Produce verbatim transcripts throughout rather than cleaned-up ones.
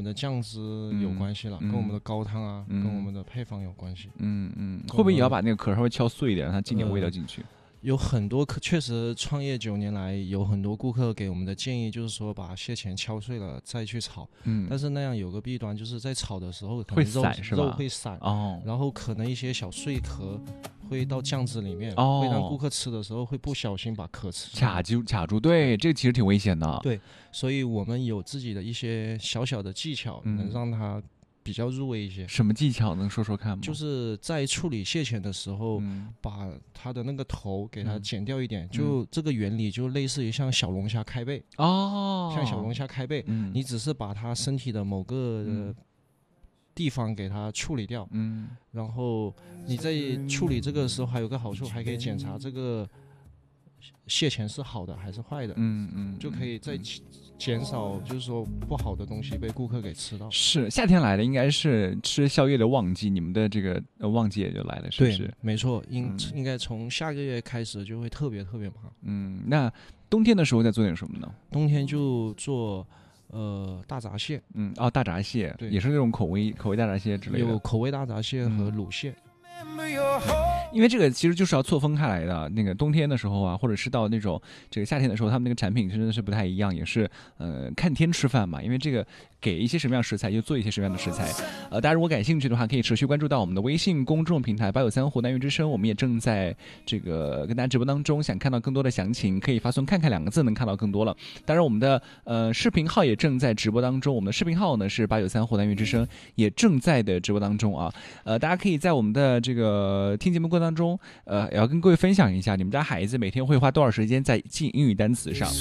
的酱汁有关系了， 嗯、 跟我们的高汤啊、 嗯， 跟我们的配方有关系。 嗯嗯，会不会也要把那个壳稍微敲碎一点，让它进点味道进去？ 呃有很多客，确实创业九年来，有很多顾客给我们的建议就是说，把蟹钳敲碎了再去炒。 嗯， 但是那样有个弊端，就是在炒的时候可能会肉散是吧？ 肉会散哦， 然后可能一些小碎壳会到酱汁里面， 哦， 会让顾客吃的时候会不小心把壳吃卡住卡住。对，这个其实挺危险的。 对，所以我们有自己的一些小小的技巧， 嗯、 能让它比较入味一些。 什么技巧能说说看吗？ 就是在处理蟹钳的时候， 嗯、 把它的那个头给它剪掉一点， 嗯、 就这个原理就类似于像小龙虾开背哦， 像小龙虾开背， 嗯、 你只是把它身体的某个、呃、地方给它处理掉， 嗯， 然后你在处理这个时候还有个好处，还可以检查这个蟹钳是好的还是坏的， 嗯嗯， 就可以再减少就是说不好的东西被顾客给吃到。 是夏天来了，应该是吃宵夜的旺季，你们的这个旺季也就来了，是不是？ 对，没错，应、 嗯、 应该从下个月开始就会特别特别忙。 嗯，那冬天的时候在做点什么呢？ 冬天就做呃大闸蟹， 嗯，哦，大闸蟹， 对， 也是那种口味口味大闸蟹之类的， 有口味大闸蟹和卤蟹。 嗯，因为这个其实就是要错分开来的。那个冬天的时候啊，或者是到那种这个夏天的时候，他们那个产品真的是不太一样，也是呃看天吃饭嘛。因为这个给一些什么样的食材，就做一些什么样的食材。呃，大家如果感兴趣的话，可以持续关注到我们的微信公众平台八九三湖南韵之声，我们也正在这个跟大家直播当中。想看到更多的详情，可以发送“看看”两个字，能看到更多了。当然，我们的呃视频号也正在直播当中，我们的视频号呢是八九三湖南韵之声，也正在的直播当中啊。呃，大家可以在我们的这个听节目过程当中，呃，也要跟各位分享一下，你们家孩子每天会花多少时间在记英语单词上？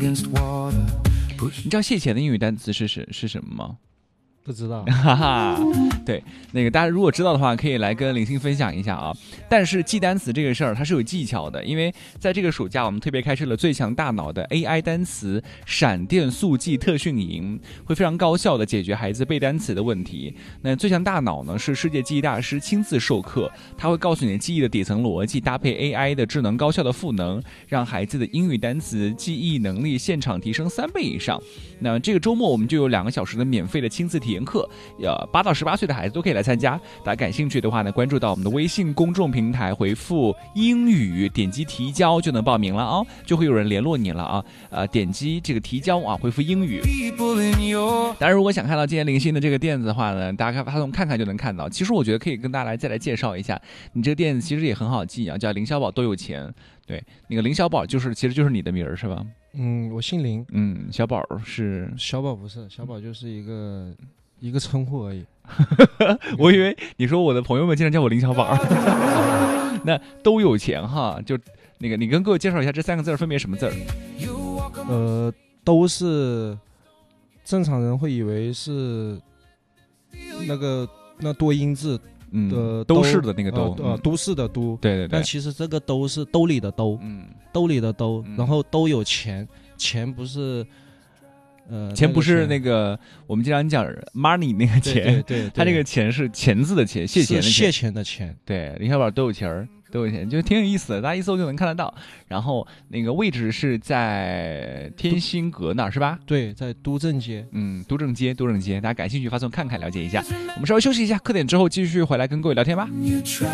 你知道蟹钳的英语单词是是是什么吗？ 不知道， 哈哈，对，那个大家如果知道的话，可以来跟林星分享一下啊。但是记单词这个事儿它是有技巧的，因为在这个暑假我们特别开设了最强大脑的 A I 单词闪电速记特训营，会非常高效的解决孩子背单词的问题。那最强大脑呢是世界记忆大师亲自授课，他会告诉你记忆的底层逻辑，搭配 A I 的智能高效的赋能，让孩子的英语单词记忆能力现场提升三倍以上。那这个周末我们就有两个小时的免费的亲自体验课，呃，八到十八岁的孩子都可以来参加。大家感兴趣的话呢，关注到我们的微信公众平台，回复英语，点击提交就能报名了啊、哦，就会有人联络你了啊。呃，点击这个提交啊，回复英语。当然，如果想看到今天林星的这个店子的话呢，大家发送看看就能看到。其实我觉得可以跟大家来再来介绍一下，你这个店子其实也很好记啊，叫林小宝都有钱。对，那个林小宝就是其实就是你的名儿是吧？ 嗯，我姓林。 嗯，小宝是小宝不是小宝，就是一个一个称呼而已。 我以为你说我的朋友们经常叫我林小宝。那都有钱哈，就那个你跟各位介绍一下这三个字分别什么字儿？ 呃，都是正常人会以为是那个那多音字。 嗯， 呃， 都市的那个都， 呃，呃都市的都， 对对对。 但其实这个都是兜里的兜， 嗯， 兜里的兜， 嗯、 然后都有钱，钱不是，呃， 钱不是那个我们经常讲 money 那个钱， 对对 对, 对， 他那个钱是钱字的钱，蟹钳的钱， 蟹钳的钱， 对，林小宝都有钱儿。都有钱，就挺有意思的，大家一搜就能看得到。然后那个位置是在天心阁那儿，是吧？ 对，在都正街。 嗯，都正街，都正街，大家感兴趣发送看看了解一下。我们稍微休息一下，课点之后继续回来跟各位聊天吧。